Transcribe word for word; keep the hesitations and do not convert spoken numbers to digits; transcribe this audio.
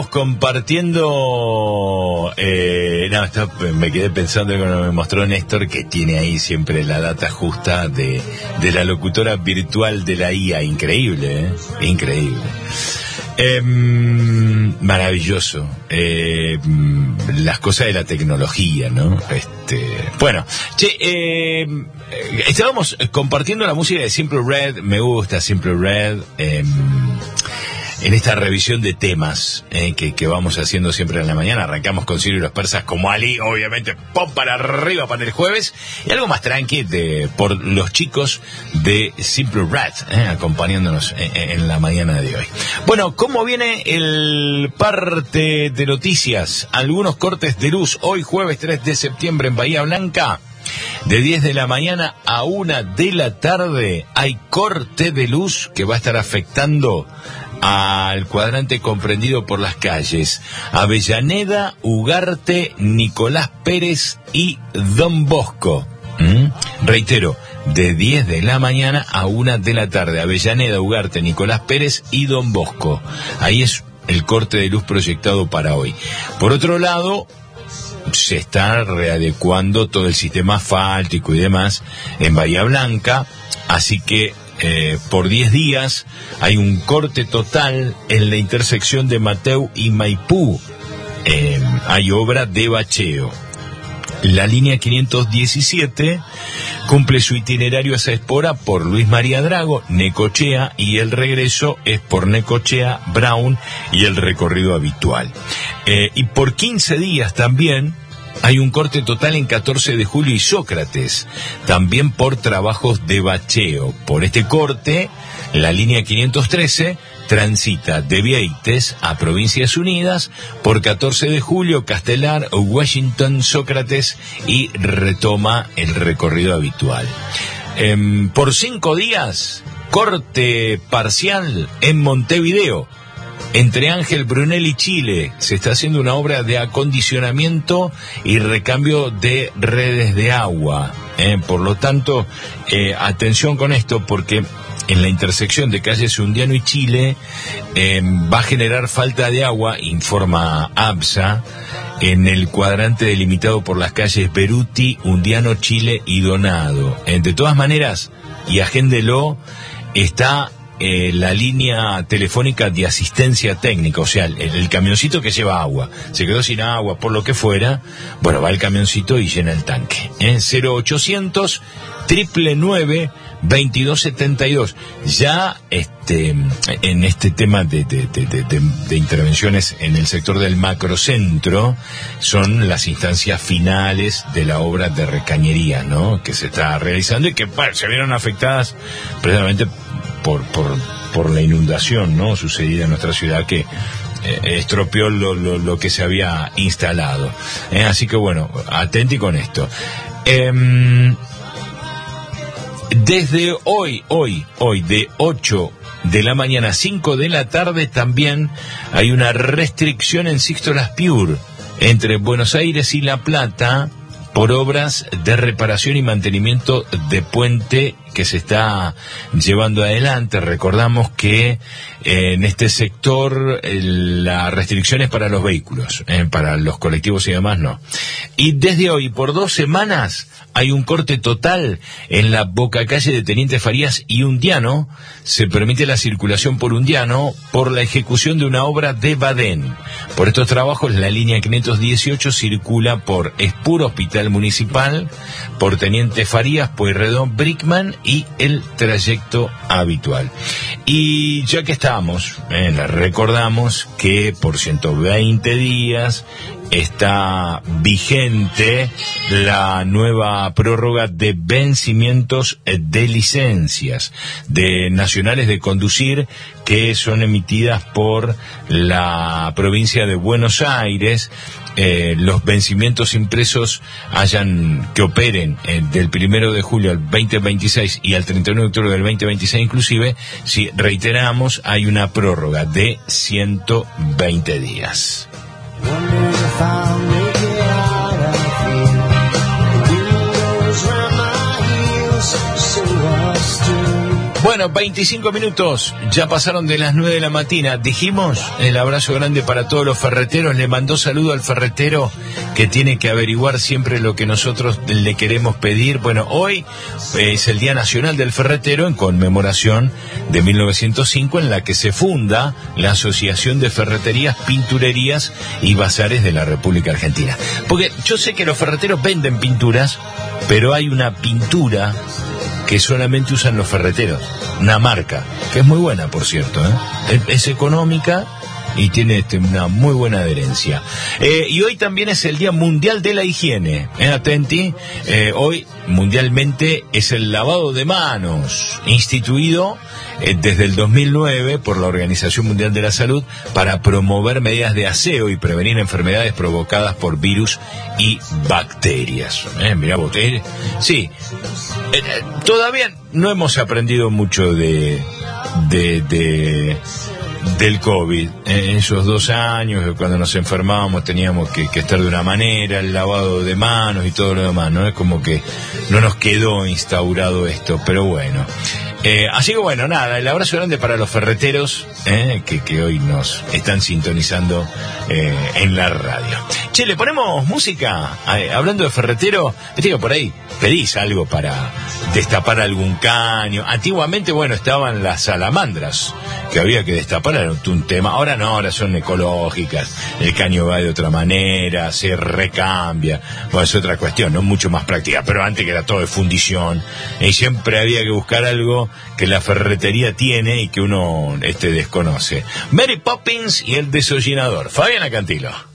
Compartiendo, eh, no, esto, me quedé pensando cuando me mostró Néstor que tiene ahí siempre la data justa de, de la locutora virtual de la I A, increíble, ¿eh? Increíble. Eh, maravilloso, eh, las cosas de la tecnología, ¿no? Este, bueno, che, eh, estábamos compartiendo la música de Simple Red, me gusta Simple Red, eh, en esta revisión de temas eh, que, que vamos haciendo siempre en la mañana. Arrancamos con Ciro y los persas como Ali, obviamente, pum para arriba para el jueves, y algo más tranqui de, por los chicos de Simple Red, eh, acompañándonos en, en la mañana de hoy. Bueno, ¿cómo viene el parte de noticias? Algunos cortes de luz hoy jueves tres de septiembre en Bahía Blanca. De diez de la mañana a una de la tarde hay corte de luz que va a estar afectando al cuadrante comprendido por las calles Avellaneda, Ugarte, Nicolás Pérez y Don Bosco. ¿Mm? Reitero, de diez de la mañana a una de la tarde, Avellaneda, Ugarte, Nicolás Pérez y Don Bosco. Ahí es el corte de luz proyectado para hoy. Por otro lado, se está readecuando todo el sistema asfáltico y demás en Bahía Blanca, así que Eh, por diez días hay un corte total en la intersección de Mateu y Maipú. Eh, hay obra de bacheo. La línea quinientos diecisiete cumple su itinerario hacia Espora por Luis María Drago, Necochea, y el regreso es por Necochea, Brown y el recorrido habitual. Eh, y por quince días también hay un corte total en catorce de julio y Sócrates, también por trabajos de bacheo. Por este corte, la línea quinientos trece transita de Vieites a Provincias Unidas por catorce de julio, Castelar, Washington, Sócrates y retoma el recorrido habitual. Eh, por cinco días, corte parcial en Montevideo. Entre Ángel Brunel y Chile se está haciendo una obra de acondicionamiento y recambio de redes de agua. Eh, por lo tanto, eh, atención con esto, porque en la intersección de calles Undiano y Chile eh, va a generar falta de agua, informa ABSA, en el cuadrante delimitado por las calles Beruti, Undiano, Chile y Donado. Eh, de todas maneras, y agéndelo, está Eh, la línea telefónica de asistencia técnica, o sea, el, el camioncito que lleva agua, se quedó sin agua, por lo que fuera, bueno, va el camioncito y llena el tanque. ¿eh? cero ochocientos, nueve nueve nueve, veintidós setenta y dos. Ya este, en este tema de, de, de, de, de, de intervenciones en el sector del macrocentro, son las instancias finales de la obra de recañería, ¿no?, que se está realizando y que bueno, se vieron afectadas precisamente por por por la inundación, ¿no?, sucedida en nuestra ciudad, que eh, estropeó lo, lo, lo que se había instalado. Eh, así que bueno, atenti con esto. Eh, desde hoy, hoy, hoy, de ocho de la mañana a cinco de la tarde, también hay una restricción en Sixto Las Piur, entre Buenos Aires y La Plata, por obras de reparación y mantenimiento de puente que se está llevando adelante. Recordamos que eh, en este sector eh, la restricción es para los vehículos, eh, para los colectivos y demás no. Y desde hoy, por dos semanas, hay un corte total en la bocacalle de Teniente Farías y Undiano. Se permite la circulación por Undiano por la ejecución de una obra de Badén. Por estos trabajos, la línea quinientos dieciocho circula por Espuro, Hospital Municipal, por Teniente Farías, Pueyrredón, Brickman y el trayecto habitual. Y ya que estamos, eh, les recordamos que por ciento veinte días está vigente la nueva prórroga de vencimientos de licencias de nacionales de conducir que son emitidas por la provincia de Buenos Aires. Eh, los vencimientos impresos hayan que operen eh, del primero de julio al veinte veintiséis y al treinta y uno de octubre del veinte veintiséis inclusive, si reiteramos, hay una prórroga de ciento veinte días. Bueno, Bueno, veinticinco minutos, ya pasaron de las nueve de la mañana. Dijimos el abrazo grande para todos los ferreteros. Le mandó saludo al ferretero que tiene que averiguar siempre lo que nosotros le queremos pedir. Bueno, hoy es el Día Nacional del Ferretero en conmemoración de mil novecientos cinco, en la que se funda la Asociación de Ferreterías, Pinturerías y Bazares de la República Argentina. Porque yo sé que los ferreteros venden pinturas, pero hay una pintura que solamente usan los ferreteros, una marca, que es muy buena, por cierto, ¿eh? Es, es económica y tiene este, una muy buena adherencia. Eh, y hoy también es el Día Mundial de la Higiene. ¿Eh? Atenti, eh, hoy mundialmente es el lavado de manos, instituido eh, desde el dos mil nueve por la Organización Mundial de la Salud para promover medidas de aseo y prevenir enfermedades provocadas por virus y bacterias. Eh, mirá vos, eh, sí, eh, todavía no hemos aprendido mucho de... de, de del COVID. En esos dos años, cuando nos enfermábamos, teníamos que, que estar de una manera, el lavado de manos y todo lo demás, ¿no? Es como que no nos quedó instaurado esto, pero bueno. Eh, así que bueno, nada, el abrazo grande para los ferreteros eh, que, que hoy nos están sintonizando eh, en la radio. Che, ¿le ponemos música? Eh, hablando de ferretero, te digo, por ahí pedís algo para destapar algún caño. Antiguamente, bueno, estaban las salamandras que había que destapar, era un tema. Ahora no, ahora son ecológicas, el caño va de otra manera, se recambia. Bueno, es otra cuestión, no mucho más práctica, pero antes que era todo de fundición y siempre había que buscar algo que la ferretería tiene y que uno este desconoce. Mary Poppins y el desollinador. Fabiana Cantilo.